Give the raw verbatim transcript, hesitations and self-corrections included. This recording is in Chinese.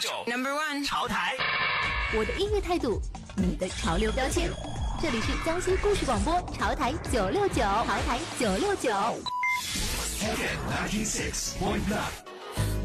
Number one， 潮台。 我的音乐态度，你的潮流标签。这里是江西故事广播潮台九六九，潮台九六九。 F M ninety six point nine。